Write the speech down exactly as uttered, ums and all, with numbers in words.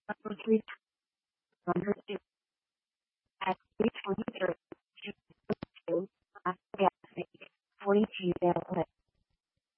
three hundred two at three twenty-three, two, Alaska Gas Leak, forty-two